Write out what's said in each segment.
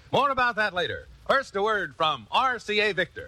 More about that later. First, a word from RCA Victor.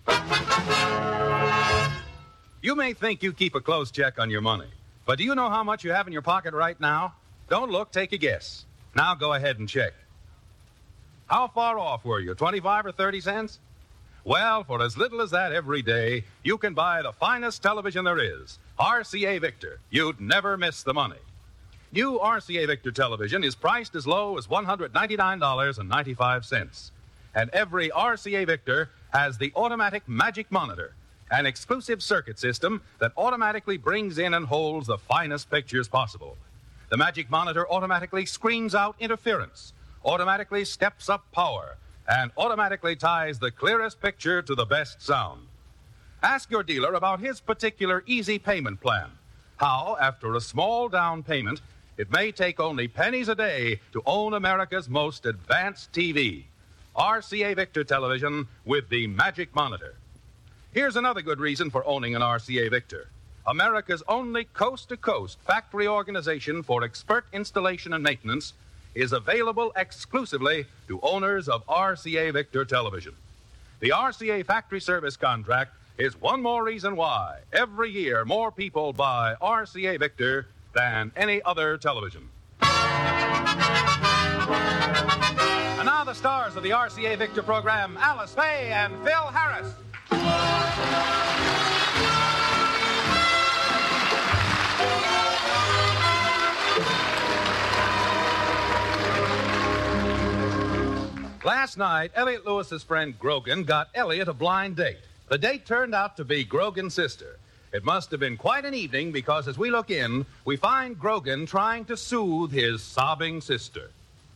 You may think you keep a close check on your money, but do you know how much you have in your pocket right now? Don't look, take a guess. Now go ahead and check. How far off were you, 25 or 30 cents? Well, for as little as that every day, you can buy the finest television there is, RCA Victor. You'd never miss the money. New RCA Victor television is priced as low as $199.95. And every RCA Victor has the automatic Magic Monitor, an exclusive circuit system that automatically brings in and holds the finest pictures possible. The Magic Monitor automatically screens out interference, automatically steps up power, and automatically ties the clearest picture to the best sound. Ask your dealer about his particular easy payment plan. How, after a small down payment, it may take only pennies a day to own America's most advanced TV. RCA Victor television with the Magic Monitor. Here's another good reason for owning an RCA Victor. America's only coast-to-coast factory organization for expert installation and maintenance is available exclusively to owners of RCA Victor television. The RCA factory service contract is one more reason why every year more people buy RCA Victor than any other television. And now the stars of the RCA Victor program, Alice Faye and Phil Harris. Last night, Elliot Lewis's friend Grogan got Elliot a blind date. The date turned out to be Grogan's sister. It must have been quite an evening because as we look in, we find Grogan trying to soothe his sobbing sister.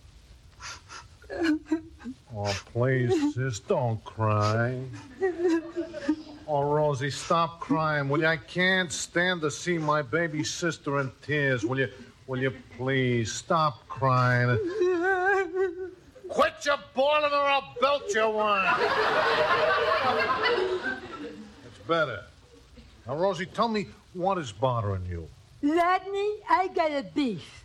Oh, please, sis, don't cry. Oh, Rosie, stop crying, will you? I can't stand to see my baby sister in tears. Will you please stop crying? Quit your boiling or I'll belt you one. It's better. Now, Rosie, tell me what is bothering you. Rodney, I got a beef.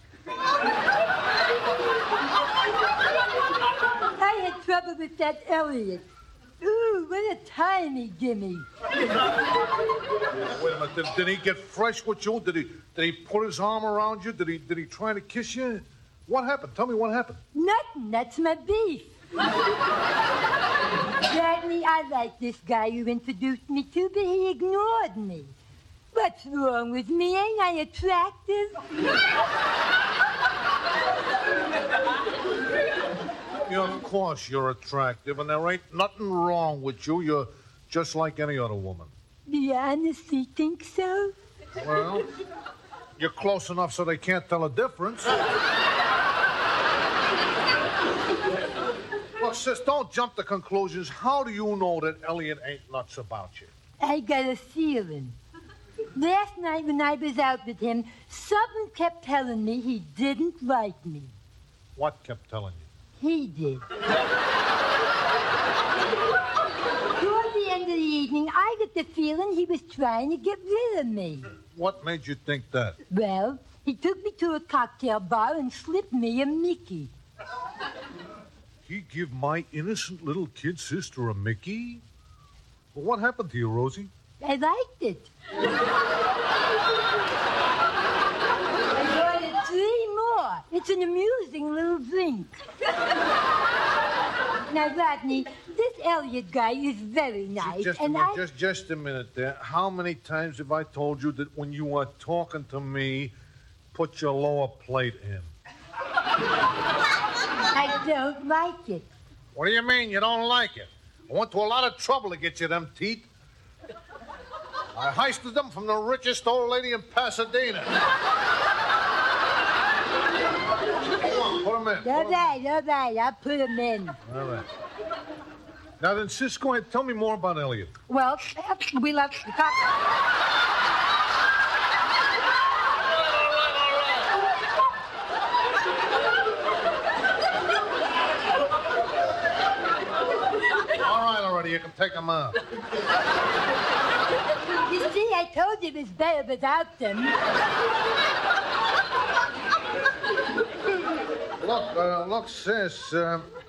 I had trouble with that Elliot. Ooh, what a time he give me. Wait a minute, did he get fresh with you? Did he put his arm around you? Did he try to kiss you? What happened? Tell me what happened. Nothing, that's my beef. Rodney, I like this guy you introduced me to, but he ignored me. What's wrong with me? Ain't I attractive? Yeah, of course you're attractive, and there ain't nothing wrong with you. You're just like any other woman. Do you honestly think so? Well, you're close enough so they can't tell a difference. Look, sis, don't jump to conclusions. How do you know that Elliot ain't nuts about you? I got a feeling. Last night when I was out with him, something kept telling me he didn't like me. What kept telling you? He did. Toward the end of the evening, I got the feeling he was trying to get rid of me. What made you think that? Well, he took me to a cocktail bar and slipped me a Mickey. He give my innocent little kid sister a Mickey? Well, what happened to you, Rosie? I liked it. I ordered 3 more. It's an amusing little drink. Now, Rodney, this Elliot guy is very nice. Just a minute, just a minute there. How many times have I told you that when you are talking to me, put your lower plate in? I don't like it. What do you mean you don't like it? I went to a lot of trouble to get you them teeth. I heisted them from the richest old lady in Pasadena. Come on, put them in. All right, I'll put them in. All right. Now then, sis, go ahead. Tell me more about Elliot. Well, we left the top. All right, you can take them out. You see, I told you it was better without them. Look, sis,